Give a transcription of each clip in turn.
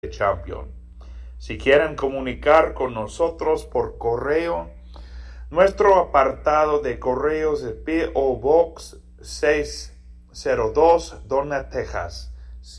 Champion. Si quieren comunicar con nosotros por correo, nuestro apartado de correos es P.O. Box 602, Donna, Texas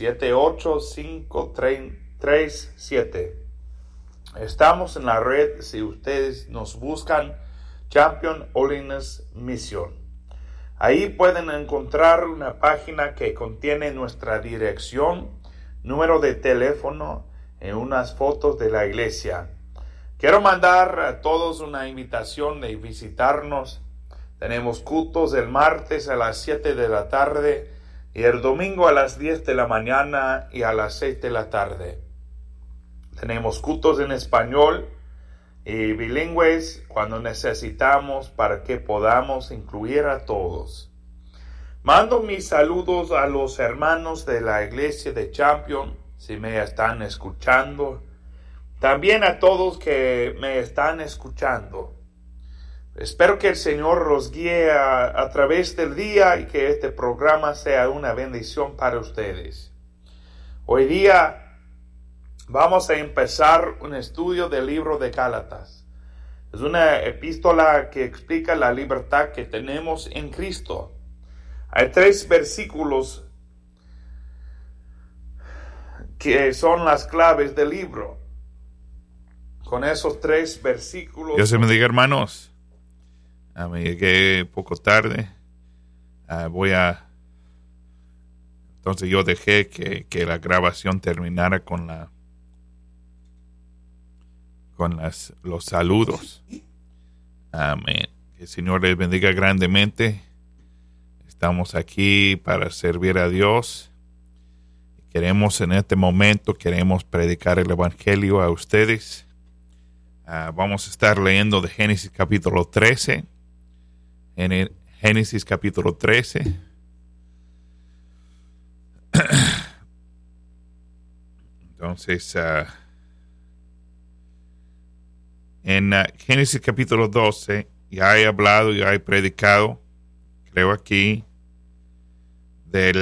78537. Estamos en la red si ustedes nos buscan Champion Holiness Mission. Ahí pueden encontrar una página que contiene nuestra dirección, número de teléfono y unas fotos de la iglesia. Quiero mandar a todos una invitación de visitarnos. Tenemos cultos el martes a las 7 de la tarde y el domingo a las 10 de la mañana y a las 6 de la tarde. Tenemos cultos en español y bilingües cuando necesitamos para que podamos incluir a todos. Mando mis saludos a los hermanos de la iglesia de Champion, si me están escuchando. También a todos que me están escuchando. Espero que el Señor los guíe a través del día y que este programa sea una bendición para ustedes. Hoy día vamos a empezar un estudio del libro de Gálatas. Es una epístola que explica la libertad que tenemos en Cristo. Hay 3 versículos que son las claves del libro. Con esos 3 versículos... Dios me diga, hermanos. Me llegué poco tarde. Entonces yo dejé que la grabación terminara con los saludos. Amén. Que el Señor les bendiga grandemente. Estamos aquí para servir a Dios. Queremos en este momento, predicar el Evangelio a ustedes. Vamos a estar leyendo de Génesis capítulo 13. En el Génesis capítulo 13. Entonces, en Génesis capítulo 12, ya he hablado, ya he predicado, creo aquí, de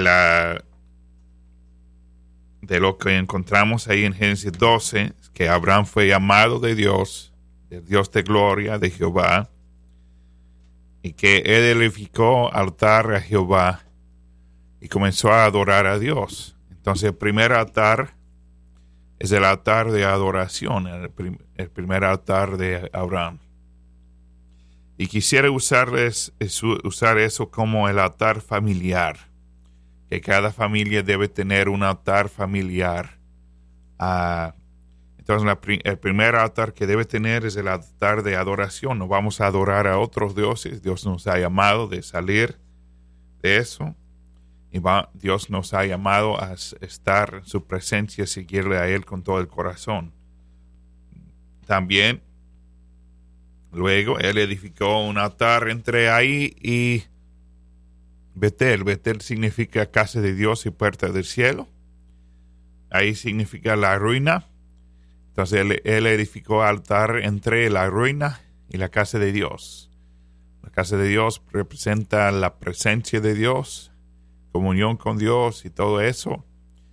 lo que encontramos ahí en Génesis 12, que Abraham fue llamado de Dios, del Dios de gloria, de Jehová, y que él edificó altar a Jehová y comenzó a adorar a Dios. Entonces el primer altar es el altar de adoración, el primer altar de Abraham. Y quisiera usar eso como el altar familiar, que cada familia debe tener un altar familiar. Entonces el primer altar que debe tener es el altar de adoración. No vamos a adorar a otros dioses. Dios nos ha llamado de salir de eso. Y Dios nos ha llamado a estar en su presencia, seguirle a Él con todo el corazón. También, luego, Él edificó un altar entre ahí y Betel. Betel significa casa de Dios y puerta del cielo. Ahí significa la ruina. Entonces él edificó altar entre la ruina y la casa de Dios. La casa de Dios representa la presencia de Dios, comunión con Dios y todo eso.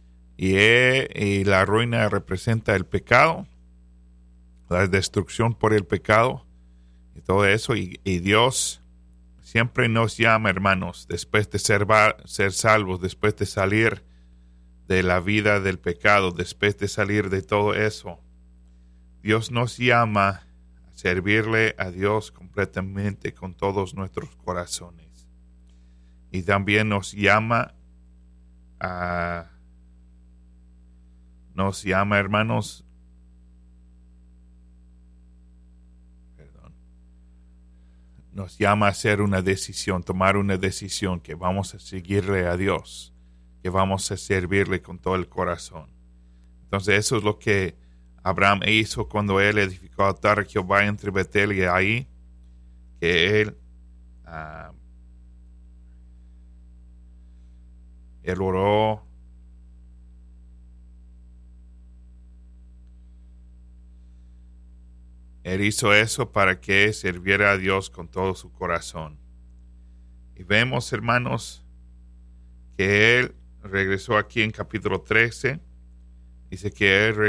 Y la ruina representa el pecado, la destrucción por el pecado y todo eso. Y Dios siempre nos llama, hermanos, después de ser salvos, después de salir de la vida del pecado, después de salir de todo eso. Dios nos llama a servirle a Dios completamente con todos nuestros corazones. Y también nos llama, hermanos, nos llama a hacer una decisión, tomar una decisión que vamos a seguirle a Dios, que vamos a servirle con todo el corazón. Entonces eso es lo que Abraham hizo cuando él edificó altar a Jehová entre Betel y ahí, que él oró. Él hizo eso para que sirviera a Dios con todo su corazón. Y vemos, hermanos, que él regresó aquí en capítulo 13 Dice que él